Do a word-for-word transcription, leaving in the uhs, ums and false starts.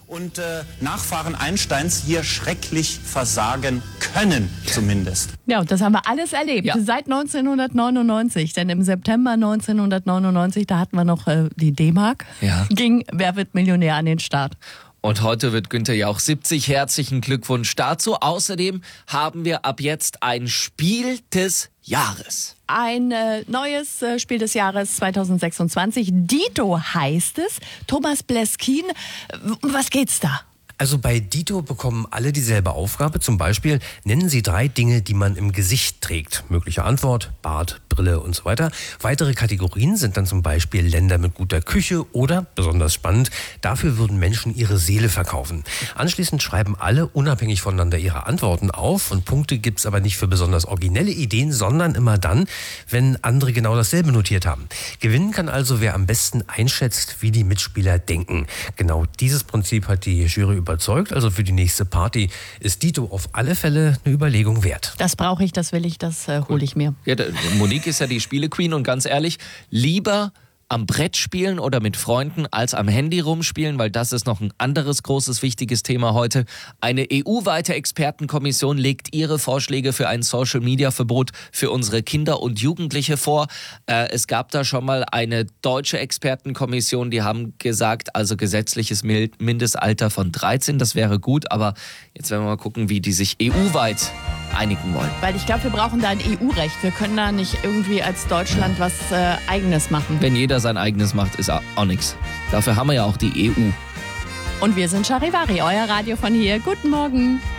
und äh, Nachfahren Einsteins hier schrecklich versagen können, zumindest. Ja, und das haben wir alles erlebt, ja. Seit neunzehnhundertneunundneunzig. Denn im September neunzehnhundertneunundneunzig, da hatten wir noch äh, die D-Mark, ja. ging Wer wird Millionär an den Start. Und heute wird Günther Jauch siebzig. Herzlichen Glückwunsch dazu. Außerdem haben wir ab jetzt ein Spiel des Jahres. Ein äh, neues äh, Spiel des Jahres zweitausendsechsundzwanzig. Dito heißt es. Thomas Bleskin, um was geht's da? Also bei Dito bekommen alle dieselbe Aufgabe. Zum Beispiel nennen Sie drei Dinge, die man im Gesicht trägt. Mögliche Antwort, Bart, Brille und so weiter. Weitere Kategorien sind dann zum Beispiel Länder mit guter Küche oder, besonders spannend, dafür würden Menschen ihre Seele verkaufen. Anschließend schreiben alle unabhängig voneinander ihre Antworten auf. Und Punkte gibt's aber nicht für besonders originelle Ideen, sondern immer dann, wenn andere genau dasselbe notiert haben. Gewinnen kann also, wer am besten einschätzt, wie die Mitspieler denken. Genau dieses Prinzip hat die Jury überzeugt. Also für die nächste Party ist Dito auf alle Fälle eine Überlegung wert. Das brauche ich, das will ich, das äh, hole ich mir. Ja, Monique ist ja die Spiele-Queen und ganz ehrlich, lieber am Brett spielen oder mit Freunden als am Handy rumspielen, weil das ist noch ein anderes großes, wichtiges Thema heute. Eine E U-weite Expertenkommission legt ihre Vorschläge für ein Social-Media-Verbot für unsere Kinder und Jugendliche vor. Äh, es gab da schon mal eine deutsche Expertenkommission, die haben gesagt, also gesetzliches Mindestalter von dreizehn, das wäre gut, aber jetzt werden wir mal gucken, wie die sich E U-weit einigen wollen. Weil ich glaube, wir brauchen da ein E U-Recht. Wir können da nicht irgendwie als Deutschland was äh, Eigenes machen. Wenn jeder sein Eigenes macht, ist auch nichts. Dafür haben wir ja auch die E U. Und wir sind Charivari, euer Radio von hier. Guten Morgen.